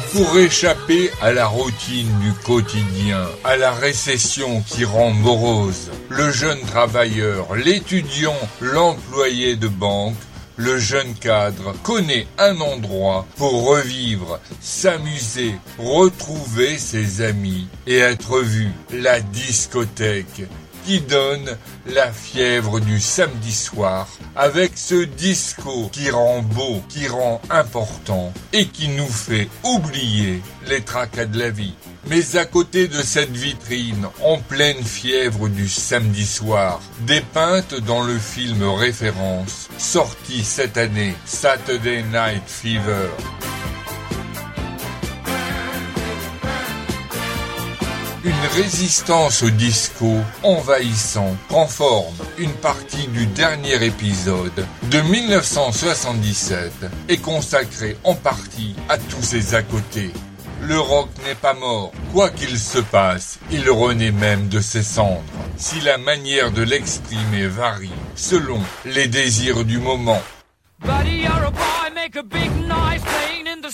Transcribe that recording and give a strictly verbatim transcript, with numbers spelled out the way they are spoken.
Pour échapper à la routine du quotidien, à la récession qui rend morose, le jeune travailleur, l'étudiant, l'employé de banque, le jeune cadre connaît un endroit pour revivre, s'amuser, retrouver ses amis et être vu, la discothèque, qui donne la fièvre du samedi soir avec ce disco qui rend beau, qui rend important et qui nous fait oublier les tracas de la vie. Mais à côté de cette vitrine, en pleine fièvre du samedi soir, dépeinte dans le film référence, sorti cette année, Saturday Night Fever. Une résistance au disco envahissant prend forme. Une partie du dernier épisode de mille neuf cent soixante-dix-sept est consacrée en partie à tous ces à côté. Le rock n'est pas mort. Quoi qu'il se passe, il renaît même de ses cendres. Si la manière de l'exprimer varie selon les désirs du moment. Buddy, you're a boy, make a big